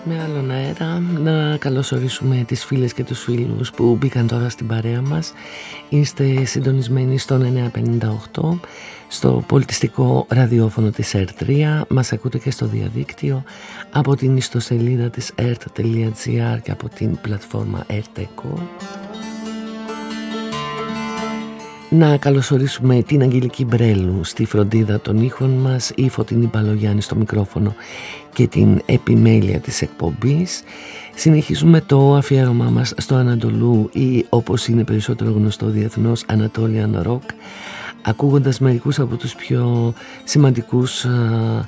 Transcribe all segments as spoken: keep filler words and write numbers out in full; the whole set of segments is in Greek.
Με άλλον αέρα, να καλωσορίσουμε τις φίλες και τους φίλους που μπήκαν τώρα στην παρέα μας. Είστε συντονισμένοι στον εννιακόσια πενήντα οκτώ, στο πολιτιστικό ραδιόφωνο της ερτ τρία. Μας ακούτε και στο διαδίκτυο από την ιστοσελίδα της ερτ τελεία τζι άρ και από την πλατφόρμα ERTECO. Να καλωσορίσουμε την Αγγελική Μπρέλου στη φροντίδα των ήχων μας, η Φωτεινή Παλογιάννη στο μικρόφωνο και την επιμέλεια της εκπομπής. Συνεχίζουμε το αφιέρωμά μας στο Ανατολού ή, όπως είναι περισσότερο γνωστό διεθνώς, Anatolian Rock, ακούγοντας μερικούς από τους πιο σημαντικούς α,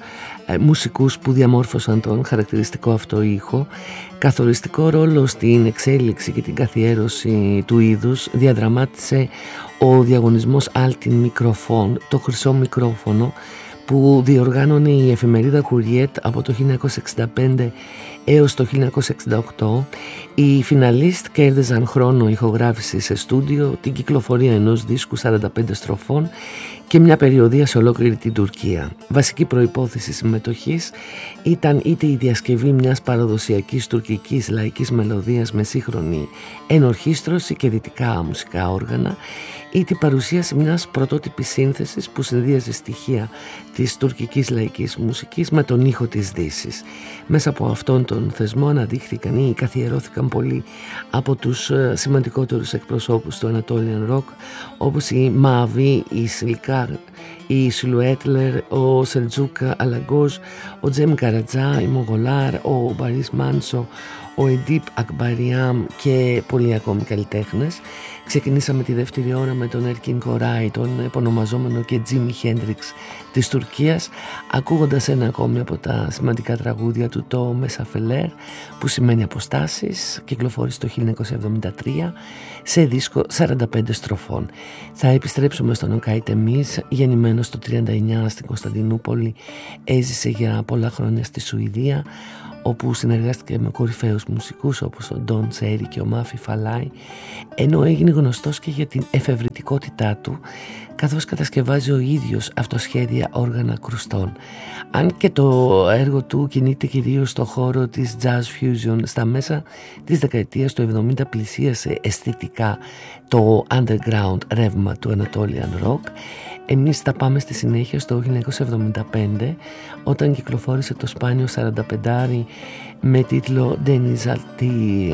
α, μουσικούς που διαμόρφωσαν τον χαρακτηριστικό αυτό ήχο. Καθοριστικό ρόλο στην εξέλιξη και την καθιέρωση του είδους διαδραμάτισε ο διαγωνισμός Altin Microphone, το χρυσό μικρόφωνο, που διοργάνωνε η εφημερίδα Χουριέτ από το χίλια εννιακόσια εξήντα πέντε έως το χίλια εννιακόσια εξήντα οκτώ. Οι φιναλίστ κέρδιζαν χρόνο ηχογράφηση σε στούντιο, την κυκλοφορία ενός δίσκου σαράντα πέντε στροφών και μια περιοδεία σε ολόκληρη την Τουρκία. Βασική προϋπόθεση συμμετοχής ήταν είτε η διασκευή μιας παραδοσιακής τουρκικής λαϊκής μελωδίας με σύγχρονη ενορχήστρωση και δυτικά μουσικά όργανα, είτε η παρουσίαση μιας πρωτότυπης σύνθεσης που συνδύαζε στοιχεία της τουρκικής λαϊκής μουσικής με τον ήχο της Δύσης. Μέσα από αυτόν τον θεσμό αναδείχθηκαν ή καθιερώθηκαν πολλοί από τους σημαντικότερους εκπροσώπους του Anatolian Rock, όπως η Μααβή, η Σιλκάρ, η Σιλουέτλερ, ο Σελτζούκα Αλαγκόζ, ο Τζέμ Καρατζά, η Μογολάρ, ο Μπαρίς Μάνσο, ο Εντίπ Ακμπαριάμ και πολλοί ακόμη καλλιτέχνες. Ξεκινήσαμε τη δεύτερη ώρα με τον Έρκιν Κοράι, τον επωνομαζόμενο και Τζίμι Χέντριξ της Τουρκίας, ακούγοντας ένα ακόμη από τα σημαντικά τραγούδια του, το Μεσαφελέρ, που σημαίνει αποστάσεις, κυκλοφόρησε το χίλια εννιακόσια εβδομήντα τρία σε δίσκο σαράντα πέντε στροφών. Θα επιστρέψουμε στον Οκάι Τεμίζ, γεννημένος το τριάντα εννιά στην Κωνσταντινούπολη, έζησε για πολλά χρόνια στη Σουηδία, όπου συνεργάστηκε με κορυφαίους μουσικούς όπως ο Ντον Τσέρι και ο Μάφι Φαλάι, ενώ έγινε γνωστός και για την εφευρετικότητά του, καθώς κατασκευάζει ο ίδιος αυτοσχέδια όργανα κρουστών. Αν και το έργο του κινείται κυρίως στο χώρο της jazz fusion, στα μέσα της δεκαετίας του εβδομήντα πλησίασε αισθητικά το underground ρεύμα του Anatolian Rock. Εμείς θα πάμε στη συνέχεια στο χίλια εννιακόσια εβδομήντα πέντε, όταν κυκλοφόρησε το σπάνιο σαρανταπεντάρι με τίτλο Denizalti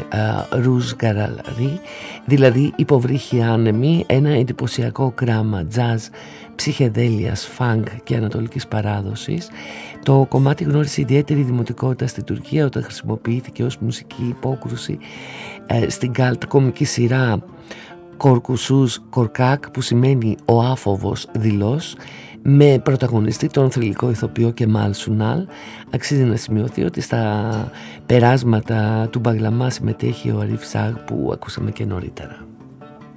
Rouge Garalari, δηλαδή υποβρύχοι άνεμοι, ένα εντυπωσιακό γράμμα jazz, ψυχεδέλειας, φανκ και ανατολικής παράδοσης. Το κομμάτι γνώρισε ιδιαίτερη δημοτικότητα στην Τουρκία όταν χρησιμοποιήθηκε ως μουσική υπόκρουση ε, στην καλτ κομική σειρά Κορκουσούς Κορκάκ, που σημαίνει ο άφοβος δηλός, με πρωταγωνιστή τον θρυλικό ηθοποιό Κεμάλ Σουνάλ. Αξίζει να σημειωθεί ότι στα περάσματα του Μπαγλαμά συμμετέχει ο Αρίφ Σάγ, που ακούσαμε και νωρίτερα.